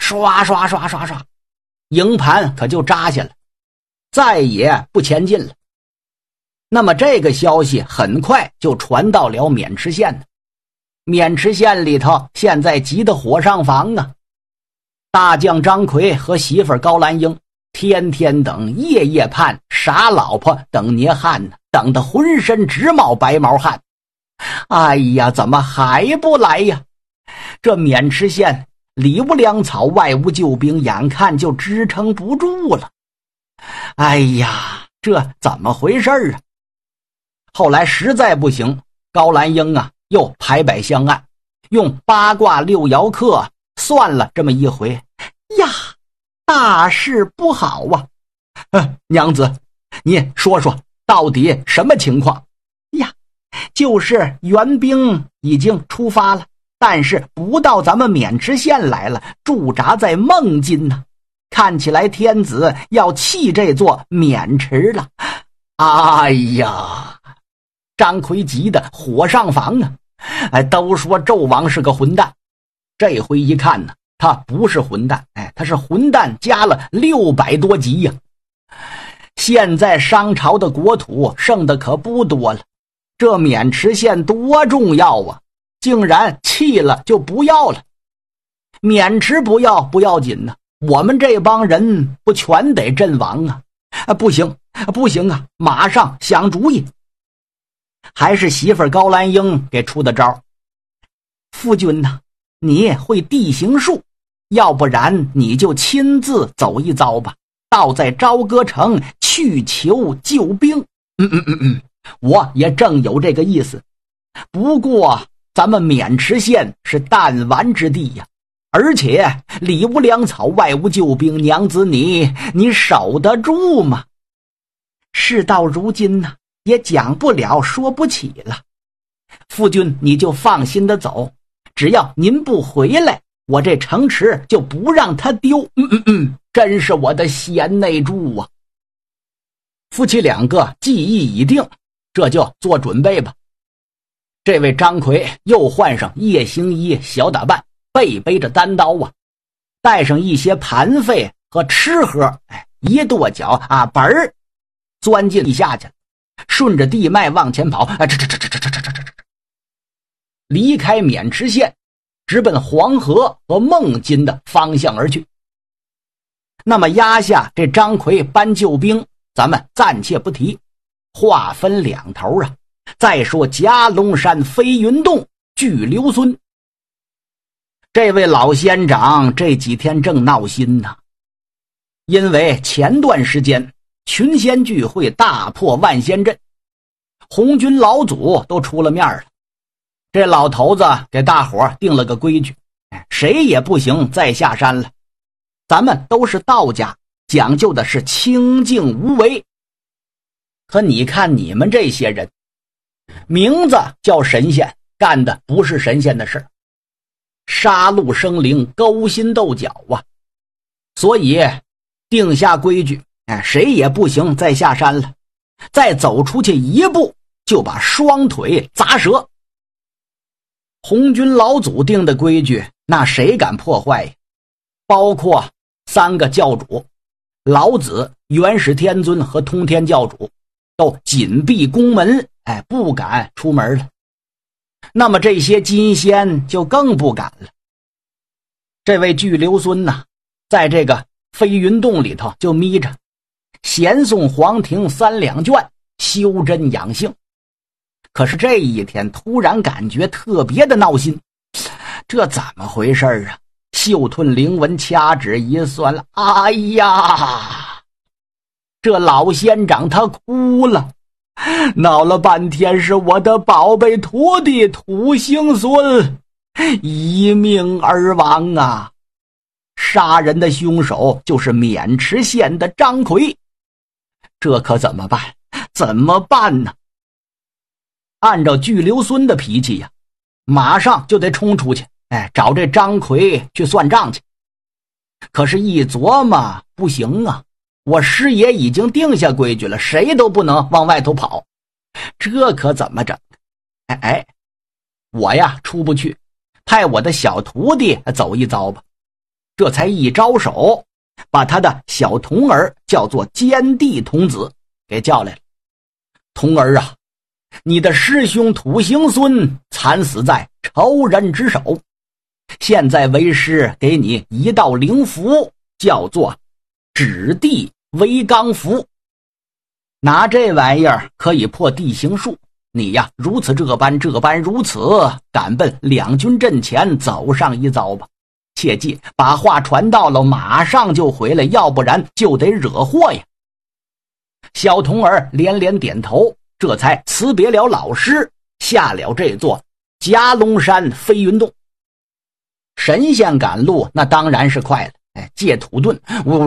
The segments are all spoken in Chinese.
刷刷刷刷刷，营盘可就扎下了，再也不前进了。那么这个消息很快就传到了渑池县呢。渑池县里头现在急得火上房啊！大将张奎和媳妇高兰英天天等，夜夜盼，傻老婆等捏汗呢，等得浑身直冒白毛汗。哎呀，怎么还不来呀？这渑池县里无粮草，外无救兵，眼看就支撑不住了。哎呀，这怎么回事啊？后来实在不行，高兰英啊又排摆香案，用八卦六爻课算了这么一回呀，大事不好啊！娘子，你说说到底什么情况呀？就是援兵已经出发了，但是不到咱们渑池县来了，驻扎在孟津呢。看起来天子要弃这座渑池了。哎呀，张奎急得火上房啊！都说纣王是个混蛋，这回一看呢，他不是混蛋，他是混蛋加了600多级呀！现在商朝的国土剩的可不多了，这渑池县多重要啊，竟然弃了就不要了。渑池不要不要紧呢，我们这帮人不全得阵亡啊！不行不行啊，马上想主意。还是媳妇高兰英给出的招。夫君呐，你会地形术，要不然你就亲自走一遭吧，到在朝歌城去求救兵。我也正有这个意思。不过咱们渑池县是弹丸之地呀，而且里无粮草，外无救兵，娘子你守得住吗？事到如今呢，也讲不了说不起了。夫君你就放心的走，只要您不回来，我这城池就不让他丢。真是我的贤内助啊！夫妻两个计议已定，这就做准备吧。这位张奎又换上夜行衣小打扮，背着单刀啊，带上一些盘费和吃喝，一跺脚啊，本儿钻进地下去了，顺着地脉往前跑，离开渑池县，直奔黄河和孟津的方向而去。那么压下这张奎搬救兵，咱们暂且不提，话分两头啊。再说夹龙山飞云洞巨留孙，这位老仙长这几天正闹心呢，因为前段时间群仙聚会大破万仙阵，红军老祖都出了面了。这老头子给大伙定了个规矩，谁也不行再下山了。咱们都是道家，讲究的是清静无为。可你看你们这些人，名字叫神仙，干的不是神仙的事，杀戮生灵，勾心斗角啊！所以定下规矩，谁也不行再下山了，再走出去一步就把双腿砸折。红军老祖定的规矩，那谁敢破坏呀？包括3个教主，老子、元始天尊和通天教主都紧闭宫门，不敢出门了。那么这些金仙就更不敢了。这位巨留孙呢，在这个飞云洞里头就眯着，咸诵黄庭3两卷，修真养性。可是这一天突然感觉特别的闹心，这怎么回事啊？嗅吞灵文，掐指一算了，哎呀，这老仙长他哭了，闹了半天是我的宝贝徒弟土行孙一命而亡啊！杀人的凶手就是渑池县的张奎，这可怎么办？怎么办呢？按照巨留孙的脾气呀，马上就得冲出去，找这张奎去算账去。可是一琢磨，不行啊，我师爷已经定下规矩了，谁都不能往外头跑，这可怎么整？我呀出不去，派我的小徒弟走一遭吧。 这才一招手，把他的小童儿叫做奸帝童子给叫来了。童儿啊，你的师兄土行孙惨死在仇人之手，现在为师给你一道灵符，叫做指地为罡符，拿这玩意儿可以破地形术。你呀，如此这般如此，赶奔两军阵前走上一遭吧。切记把话传到了，马上就回来，要不然就得惹祸呀。小童儿连连点头，这才辞别了老师，下了这座夹龙山飞云洞。神仙赶路那当然是快了，借土遁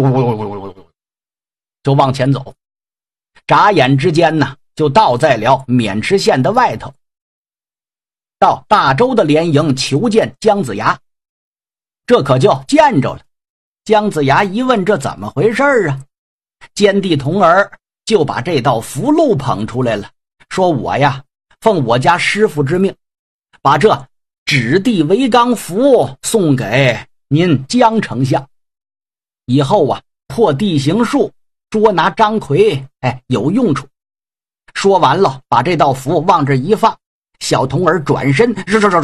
就往前走，眨眼之间呢，就到在了渑池县的外头。到大周的连营求见姜子牙，这可就见着了。姜子牙一问这怎么回事啊，奸帝童儿就把这道符箓捧出来了，说我呀奉我家师傅之命，把这指地为罡符送给您姜丞相，以后啊破地形术捉拿张奎有用处。说完了，把这道符往这一放，小童儿转身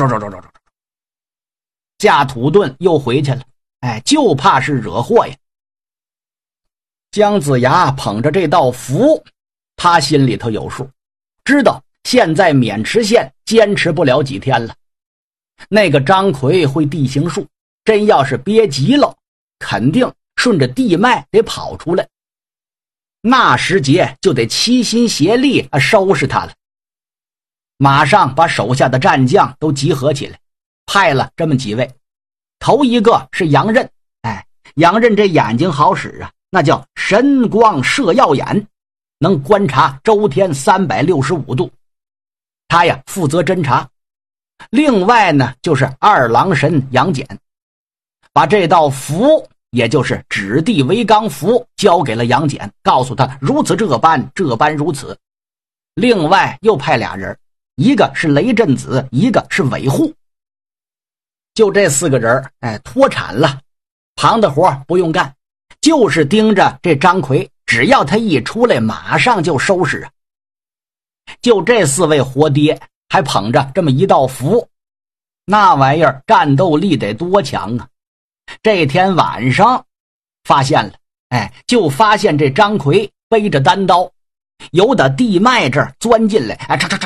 驾土遁又回去了。就怕是惹祸呀。姜子牙捧着这道符，他心里头有数，知道现在渑池县坚持不了几天了。那个张奎会地形术，真要是憋急了，肯定顺着地脉得跑出来，那时节就得齐心协力收拾他了。马上把手下的战将都集合起来，派了这么几位。头一个是杨任，杨任这眼睛好使啊，那叫神光射耀眼，能观察周天365度，他呀负责侦察。另外呢就是二郎神杨戬，把这道符也就是指地为罡符交给了杨戬，告诉他如此这般如此。另外又派俩人，一个是雷震子，一个是韦护。就这4个人脱产了，旁的活不用干，就是盯着这张奎，只要他一出来马上就收拾啊。就这4位活爹还捧着这么一道符，那玩意儿战斗力得多强啊。这天晚上发现了，就发现这张奎背着单刀由打地脉这儿钻进来，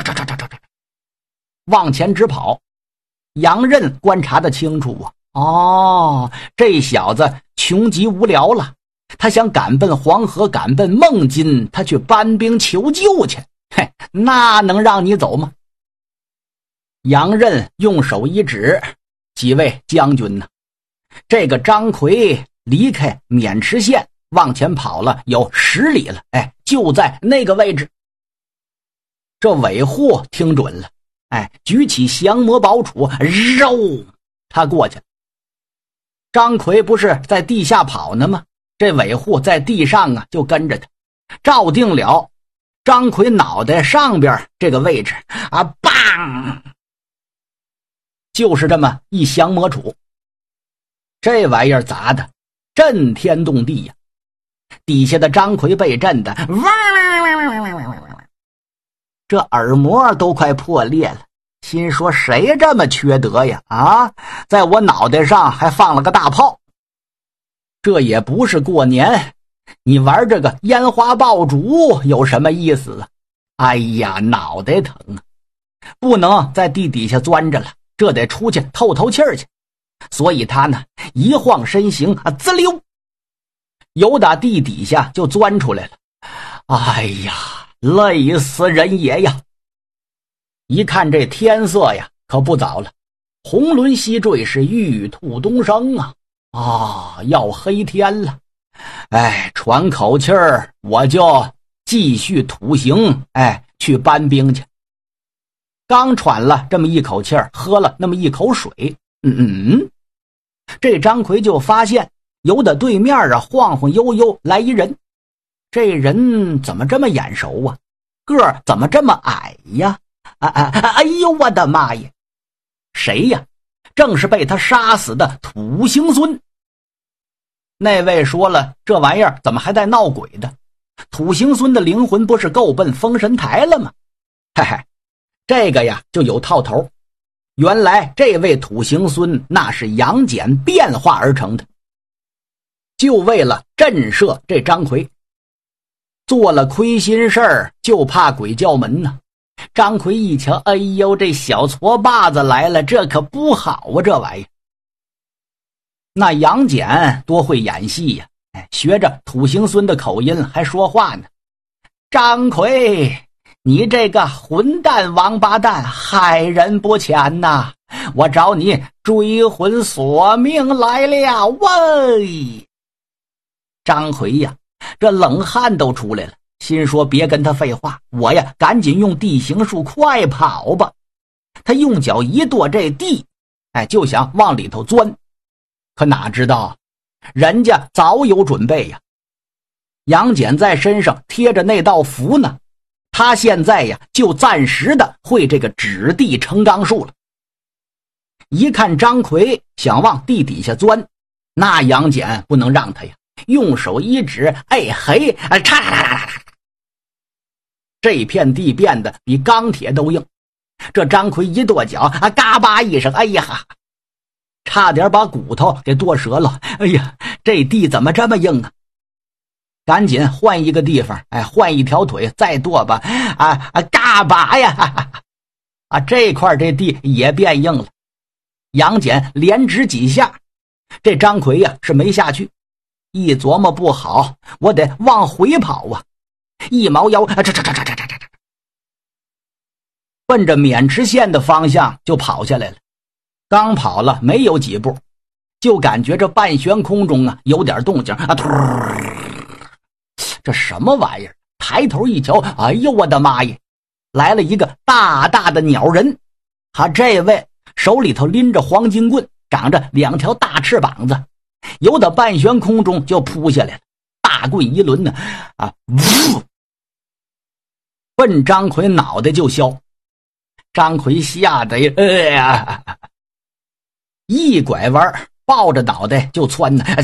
往前直跑。杨任观察得清楚啊，这小子穷极无聊了，他想赶奔黄河，赶奔孟津，他去搬兵求救去，那能让你走吗？杨任用手一指，几位将军呢，这个张奎离开渑池县往前跑了有10里了，就在那个位置。这韦护听准了，举起降魔宝杵，他过去了。张奎不是在地下跑呢吗？这韦护在地上就跟着他，照定了张奎脑袋上边这个位置棒，就是这么一降魔杵，这玩意儿砸的震天动地呀！底下的张奎被震的这耳膜都快破裂了，心说谁这么缺德呀？在我脑袋上还放了个大炮，这也不是过年，你玩这个烟花爆竹有什么意思啊？哎呀，脑袋疼啊！不能在地底下钻着了，这得出去透透气儿去。所以他呢一晃身形滋溜，由打地底下就钻出来了。哎呀，累死人也呀！一看这天色呀可不早了，红轮西坠，是玉兔东升要黑天了。喘口气儿，我就继续土行，去搬兵去。刚喘了这么一口气儿，喝了那么一口水，这张奎就发现由得对面晃晃悠悠来一人。这人怎么这么眼熟啊？个儿怎么这么矮呀？哎呦我的妈呀！谁呀？正是被他杀死的土行孙。 那位说了，这玩意儿怎么还在闹鬼的？土行孙的灵魂不是够奔封神台了吗？嘿嘿，这个呀就有套头。原来这位土行孙那是杨戬变化而成的，就为了震慑这张奎。做了亏心事儿，就怕鬼叫门呢。张奎一瞧，哎呦，这小矬把子来了，这可不好啊，这玩意儿。那杨戬多会演戏呀，学着土行孙的口音还说话呢。张奎，你这个混蛋王八蛋，害人不浅呐！我找你追魂索命来了喂！张奎呀，这冷汗都出来了，心说别跟他废话，我呀赶紧用地形术快跑吧。他用脚一跺这地，就想往里头钻，可哪知道人家早有准备呀。杨戬在身上贴着那道符呢，他现在呀就暂时的会这个指地成钢术了。一看张奎想往地底下钻，那杨戬不能让他呀，用手一指，哎嘿，嚓啦啦啦啦，这片地变得比钢铁都硬。这张奎一跺脚，嘎巴一声，哎呀，差点把骨头给剁折了。哎呀，这地怎么这么硬啊？赶紧换一个地方，换一条腿再跺吧，嘎巴呀，这块这地也变硬了。杨戬连指几下，这张奎呀是没下去，一琢磨不好，我得往回跑啊！一猫腰，奔着渑池县的方向就跑下来了。刚跑了没有几步，就感觉这半悬空中啊有点动静啊！突，这什么玩意儿？抬头一瞧，哎呦我的妈呀！来了一个大大的鸟人，这位手里头拎着黄金棍，长着两条大翅膀子，由到半悬空中就扑下来了，大棍一抡呢，呜，奔张奎脑袋就削。张奎吓得一拐弯，抱着脑袋就窜呢，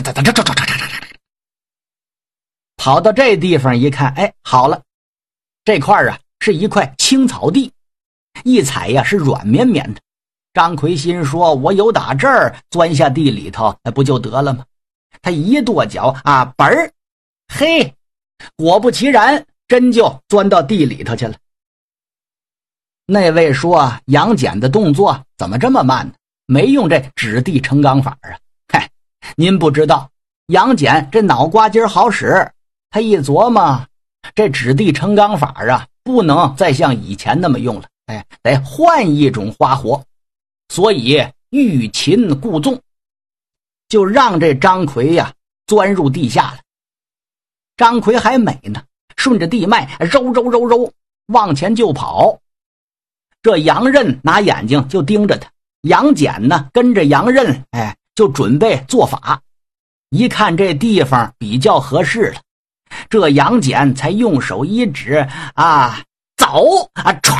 跑到这地方一看，好了，这块啊是一块青草地，一踩呀是软绵绵的。张奎心说，我有打这儿钻下地里头，不就得了吗？他一跺脚本儿，嘿，果不其然，真就钻到地里头去了。那位说，杨戬的动作怎么这么慢呢？没用这指地成钢法啊？嗨，您不知道，杨戬这脑瓜筋好使，他一琢磨，这指地成钢法啊，不能再像以前那么用了，得换一种花活，所以欲擒故纵，就让这张奎呀钻入地下了。张奎还美呢，顺着地脉揉往前就跑。这杨任拿眼睛就盯着他，杨戬呢跟着杨任，就准备做法。一看这地方比较合适了，这杨戬才用手一指，走歘，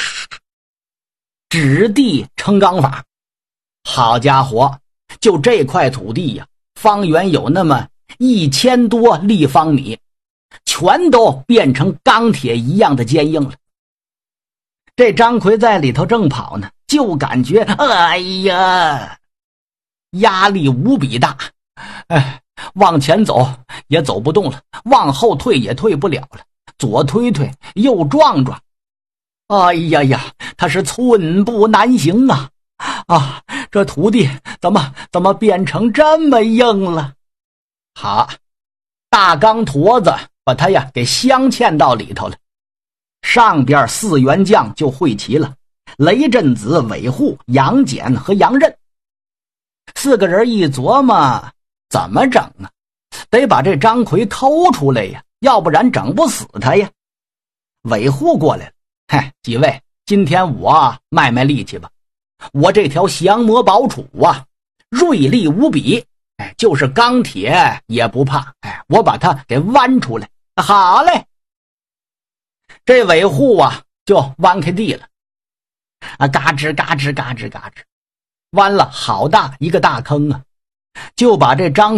指地成钢法。好家伙，就这块土地呀，方圆有那么1000多立方米，全都变成钢铁一样的坚硬了。这张奎在里头正跑呢，就感觉哎呀，压力无比大，往前走也走不动了，往后退也退不了了，左推推右撞撞，哎呀呀，他是寸步难行啊！这土地怎么变成这么硬了？好，大钢坨子把他呀给镶嵌到里头了。上边4员将就会齐了，雷震子、韦护、杨戬和杨任。4个人一琢磨，怎么整啊？得把这张奎抠出来呀，要不然整不死他呀。韦护过来了，几位，今天我卖力气吧。我这条降魔宝杵啊，锐利无比，就是钢铁也不怕，我把它给剜出来。好嘞。这韦护就剜开地了，嘎吱嘎吱嘎吱嘎吱，剜了好大一个大坑啊，就把这张